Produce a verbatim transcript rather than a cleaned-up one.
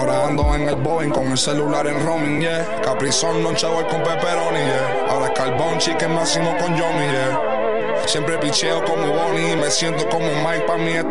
Ahora ando en el Boeing con el celular en roaming, yeah. Caprizón, non chavo con pepperoni, yeah. Ahora es carbón, chicken máximo con Yomi, yeah. Siempre picheo como Bonnie, me siento como Mike, pa' mí